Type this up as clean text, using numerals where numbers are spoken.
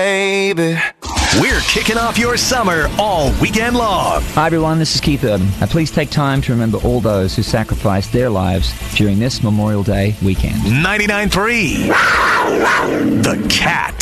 Baby. We're kicking off your summer all weekend long. Hi everyone, this is Keith Urban. Please take time to remember all those who sacrificed their lives during this Memorial Day weekend. 99.3 The Cat.